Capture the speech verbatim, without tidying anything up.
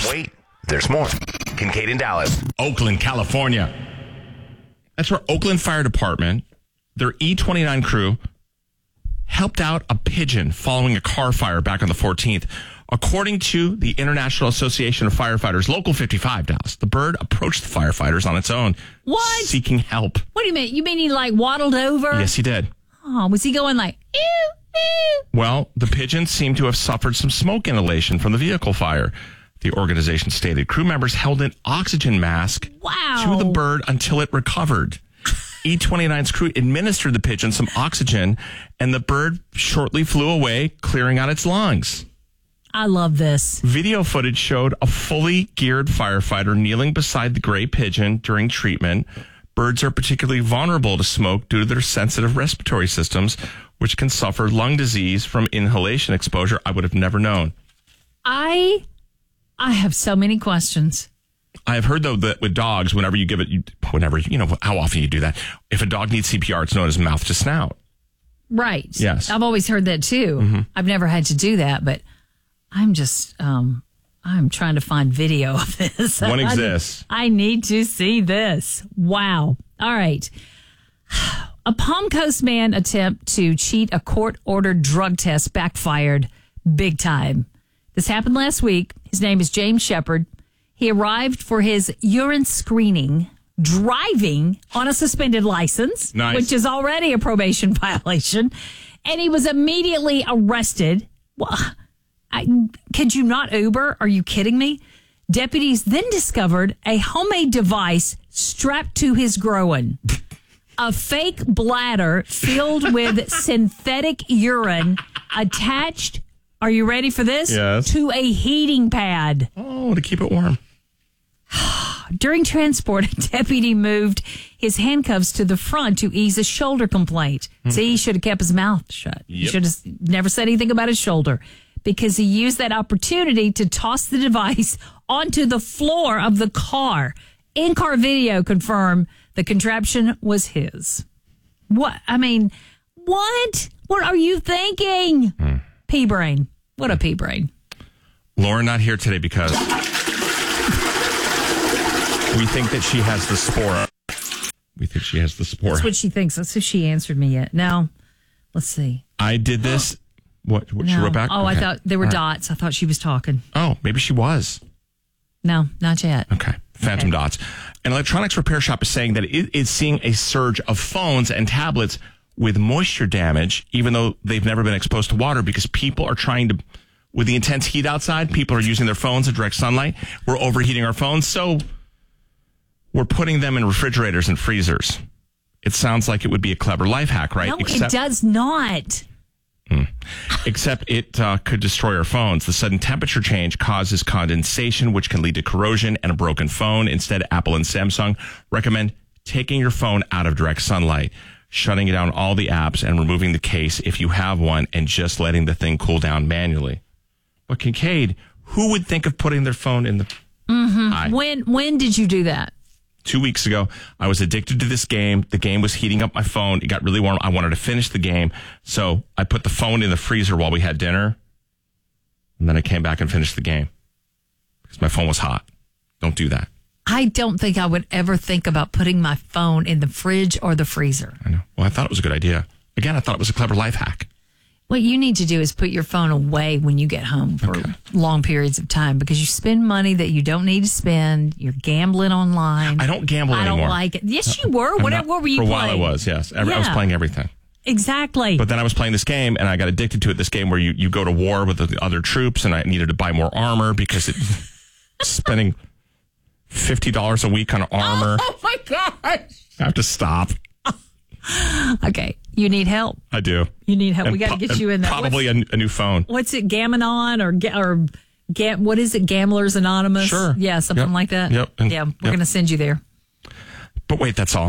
Wait, there's more. Kincaid in Dallas. Oakland, California. That's where Oakland Fire Department, their E twenty-nine crew, helped out a pigeon following a car fire back on the fourteenth. According to the International Association of Firefighters, Local fifty-five, Dallas, the bird approached the firefighters on its own. What? Seeking help. What do you mean? You mean he like waddled over? Yes, he did. Oh, was he going like, ew, ew? Well, the pigeon seemed to have suffered some smoke inhalation from the vehicle fire. The organization stated crew members held an oxygen mask wow. to the bird until it recovered. E twenty-nine's crew administered the pigeon some oxygen, and the bird shortly flew away, clearing out its lungs. I love this. Video footage showed a fully geared firefighter kneeling beside the gray pigeon during treatment. Birds are particularly vulnerable to smoke due to their sensitive respiratory systems, which can suffer lung disease from inhalation exposure. I would have never known. I, I have so many questions. I have heard, though, that with dogs, whenever you give it, you, whenever, you know, how often you do that. If a dog needs C P R, it's known as mouth to snout. Right. Yes. I've always heard that, too. Mm-hmm. I've never had to do that, but I'm just, um, I'm trying to find video of this. One exists. I need to see this. Wow. All right. A Palm Coast man attempt to cheat a court-ordered drug test backfired big time. This happened last week. His name is James Shepard. He arrived for his urine screening, driving on a suspended license, nice. Which is already a probation violation, and he was immediately arrested. Well, I, could you not Uber? Are you kidding me? Deputies then discovered a homemade device strapped to his groin. A fake bladder filled with synthetic urine attached, are you ready for this? Yes. To a heating pad. Oh, to keep it warm. During transport, a deputy moved his handcuffs to the front to ease a shoulder complaint. Mm-hmm. See, he should have kept his mouth shut. Yep. He should have never said anything about his shoulder, because he used that opportunity to toss the device onto the floor of the car. In-car video confirmed the contraption was his. What? I mean, what? What are you thinking? Mm. Pea brain. What a pea brain. Lauren not here today because we think that she has the spore. We think she has the spore. That's what she thinks. That's if she answered me yet. No. Let's see. I did this. What? What no. she wrote back? Oh, okay. I thought there were All dots. Right. I thought she was talking. Oh, maybe she was. No, not yet. Okay. Phantom okay. dots. An electronics repair shop is saying that it is seeing a surge of phones and tablets with moisture damage, even though they've never been exposed to water, because people are trying to, with the intense heat outside, people are using their phones in direct sunlight. We're overheating our phones, so we're putting them in refrigerators and freezers. It sounds like it would be a clever life hack, right? No, Except, it does not. Hmm. Except it uh, could destroy our phones. The sudden temperature change causes condensation, which can lead to corrosion and a broken phone. Instead, Apple and Samsung recommend taking your phone out of direct sunlight, shutting down all the apps and removing the case if you have one, and just letting the thing cool down manually. But Kincaid, who would think of putting their phone in the... Mm-hmm. I, when when did you do that? Two weeks ago. I was addicted to this game. The game was heating up my phone. It got really warm. I wanted to finish the game. So I put the phone in the freezer while we had dinner. And then I came back and finished the game because my phone was hot. Don't do that. I don't think I would ever think about putting my phone in the fridge or the freezer. I know. Well, I thought it was a good idea. Again, I thought it was a clever life hack. What you need to do is put your phone away when you get home for okay. long periods of time, because you spend money that you don't need to spend. You're gambling online. I don't gamble I anymore. I don't like it. Yes, you were. What, not, what were you for playing? For a while I was, yes. Every, yeah. I was playing everything. Exactly. But then I was playing this game, and I got addicted to it, this game where you, you go to war with the other troops, and I needed to buy more armor because it spending fifty dollars a week on armor. Oh, my gosh. I have to stop. Okay. You need help. I do. You need help. And we got to po- get you in there. Probably a, a new phone. What's it? Gammonon or or Gam, what is it? Gamblers Anonymous? Sure. Yeah, something yep. like that. Yep. And, yeah, we're yep. going to send you there. But wait, that's all.